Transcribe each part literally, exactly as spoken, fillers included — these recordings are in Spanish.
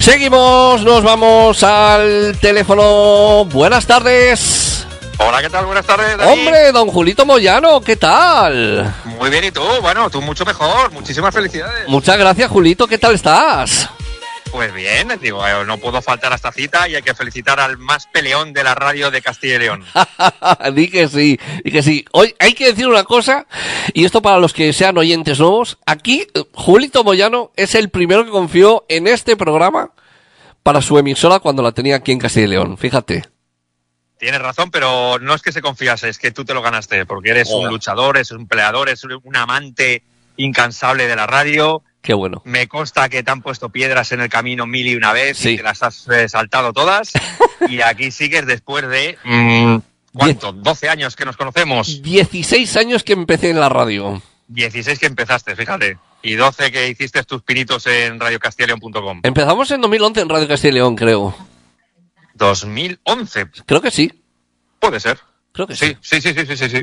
Seguimos, nos vamos al teléfono. Buenas tardes. Hola, ¿qué tal? Buenas tardes, Dani. Hombre, don Julito Moyano, ¿qué tal? Muy bien, ¿y tú? Bueno, tú mucho mejor. Muchísimas felicidades. Muchas gracias, Julito. ¿Qué tal estás? Pues bien, digo, no puedo faltar a esta cita y hay que felicitar al más peleón de la radio de Castilla y León. Di que sí, di que sí. Hoy hay que decir una cosa, y esto para los que sean oyentes nuevos. Aquí, Julito Moyano es el primero que confió en este programa para su emisora cuando la tenía aquí en Castilla y León. Fíjate. Tienes razón, pero no es que se confiase, es que tú te lo ganaste, porque eres oh. un luchador, eres un peleador, eres un amante incansable de la radio. Qué bueno. Me consta que te han puesto piedras en el camino mil y una vez sí. y te las has eh, saltado todas. Y aquí sigues después de... Mmm, ¿Cuánto? doce años que nos conocemos. dieciséis años que empecé en la radio. dieciséis que empezaste, fíjate. Y doce que hiciste tus pinitos en radio castilla león punto com. Empezamos en dos mil once en Radio Castilla y León, creo. ¿dos mil once? Creo que sí. Puede ser. Creo que sí. Sí, sí, sí, sí, sí, sí.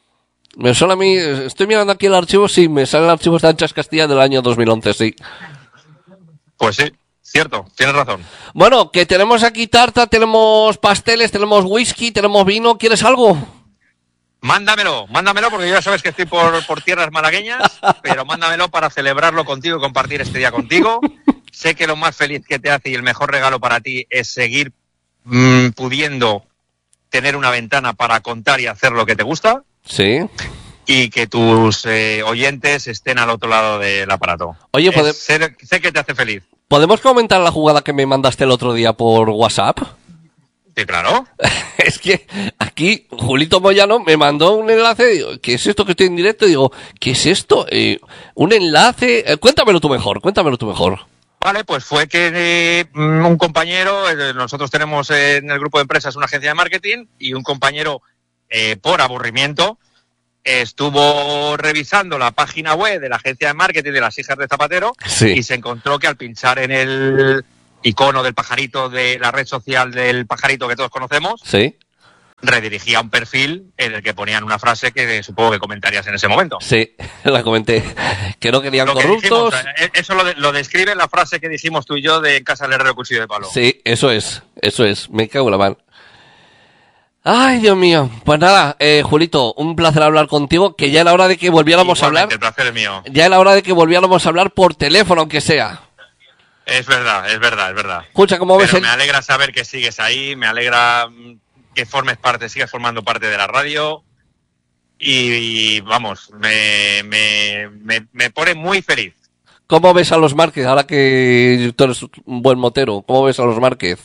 Me suena a mí, estoy mirando aquí el archivo, sí, me sale el archivo de Anchas Castilla del año dos mil once, sí. Pues sí, cierto, tienes razón. Bueno, que tenemos aquí tarta, tenemos pasteles, tenemos whisky, tenemos vino, ¿quieres algo? Mándamelo, mándamelo porque ya sabes que estoy por, por tierras malagueñas, pero mándamelo para celebrarlo contigo y compartir este día contigo. Sé que lo más feliz que te hace y el mejor regalo para ti es seguir mmm, pudiendo tener una ventana para contar y hacer lo que te gusta. Sí. Y que tus eh, oyentes estén al otro lado del aparato. Oye, es, sé, sé que te hace feliz. ¿Podemos comentar la jugada que me mandaste el otro día por WhatsApp? Sí, claro. Es que aquí Julito Moyano me mandó un enlace, digo, ¿qué es esto que estoy en directo? Digo, ¿qué es esto? Eh, un enlace... Eh, cuéntamelo tú mejor, cuéntamelo tú mejor. Vale, pues fue que eh, un compañero, eh, nosotros tenemos eh, en el grupo de empresas una agencia de marketing y un compañero... Eh, por aburrimiento, estuvo revisando la página web de la agencia de marketing de las hijas de Zapatero sí. y se encontró que al pinchar en el icono del pajarito de la red social del pajarito que todos conocemos, sí. redirigía a un perfil en el que ponían una frase que supongo que comentarías en ese momento. Sí, la comenté. Que no querían lo corruptos. Que dijimos, eso lo, de, lo describe la frase que dijimos tú y yo de En casa del herrero cuchillo de palo. Sí, eso es, eso es. Me cago en la mano. Ay, Dios mío. Pues nada, eh, Julito, un placer hablar contigo, que ya era hora de que volviéramos Igualmente, a hablar. El placer es mío. Ya era hora de que volviéramos a hablar por teléfono, aunque sea. Es verdad, es verdad, es verdad. Escucha, ¿cómo ves el... me alegra saber que sigues ahí, me alegra que formes parte, sigas formando parte de la radio y, y vamos, me, me, me, me pone muy feliz. ¿Cómo ves a los Márquez, ahora que tú eres un buen motero? ¿Cómo ves a los Márquez?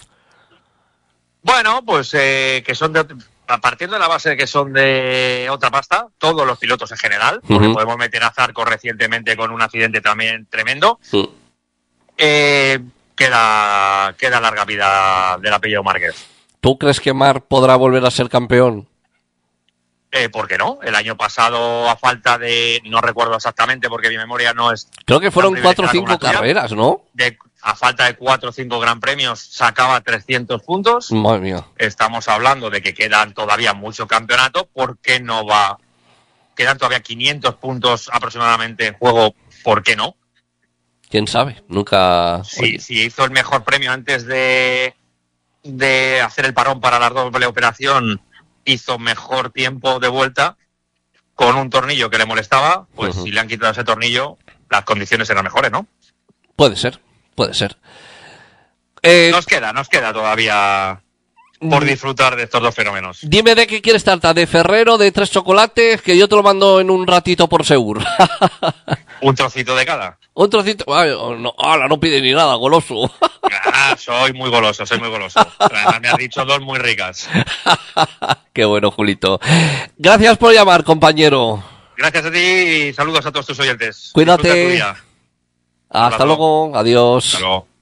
Bueno, pues eh, que son de, a partir de la base de que son de otra pasta, todos los pilotos en general, porque uh-huh. podemos meter a Zarco recientemente con un accidente también tremendo, uh-huh. eh, queda, queda larga vida del apellido Márquez. ¿Tú crees que Mar podrá volver a ser campeón? Eh, ¿Por qué no? El año pasado, a falta de, no recuerdo exactamente porque mi memoria no es... Creo que fueron cuatro o cinco carreras, ¿no? De, a falta de cuatro o cinco gran premios sacaba trescientos puntos. Madre mía. Estamos hablando de que quedan todavía muchos campeonatos. ¿Por qué no va? Quedan todavía quinientos puntos aproximadamente en juego. ¿Por qué no? ¿Quién sabe? Nunca... Si, si hizo el mejor premio antes de, de hacer el parón para la doble operación, hizo mejor tiempo de vuelta con un tornillo que le molestaba, pues uh-huh. si le han quitado ese tornillo, las condiciones eran mejores, ¿no? Puede ser. Puede ser. Eh, nos queda, nos queda todavía por disfrutar de estos dos fenómenos. Dime de qué quieres tarta, de Ferrero, de tres chocolates, que yo te lo mando en un ratito por seguro. Un trocito de cada. Un trocito. Ay, no, ahora no pide ni nada, goloso. Ah, soy muy goloso, soy muy goloso. Además me has dicho dos muy ricas. Qué bueno, Julito. Gracias por llamar, compañero. Gracias a ti y saludos a todos tus oyentes. Cuídate. Hasta luego, adiós. Hasta luego.